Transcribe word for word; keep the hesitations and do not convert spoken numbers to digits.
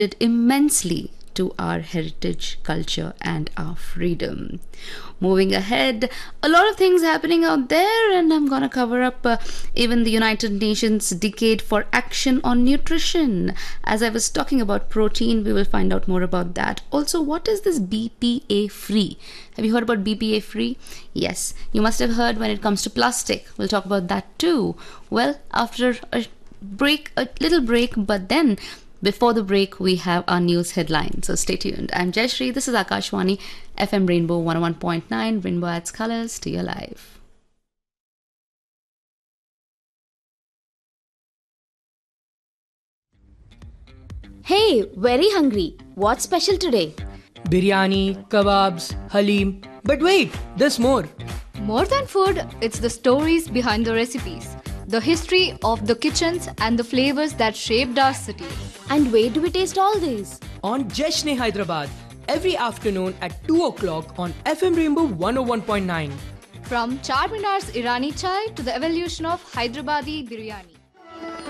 contributed immensely to our heritage, culture, and our freedom. Moving ahead, a lot of things happening out there, and I'm gonna cover up uh, even the United Nations Decade for Action on Nutrition. As I was talking about protein, we will find out more about that. Also, what is this B P A free? Have you heard about B P A free? Yes, you must have heard when it comes to plastic. We'll talk about that too. Well, after a break, a little break, but then before the break, we have our news headline. So stay tuned. I'm Jayashree. This is Akashwani, F M Rainbow one oh one point nine. Rainbow adds colors to your life. Hey, very hungry. What's special today? Biryani, kebabs, halim. But wait, there's more. More than food, it's the stories behind the recipes, the history of the kitchens and the flavors that shaped our city. And where do we taste all these? On Jashne Hyderabad, every afternoon at two o'clock on F M Rainbow one oh one point nine. From Charminar's Irani chai to the evolution of Hyderabadi biryani.